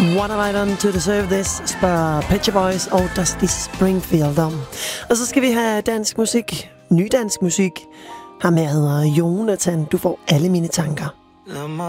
What have I done to deserve this, spørger Pet Shop Boys og Dusty Springfield om. Og så skal vi have dansk musik, ny dansk musik. Ham her hedder Jonathan, du får alle mine tanker. Lad mig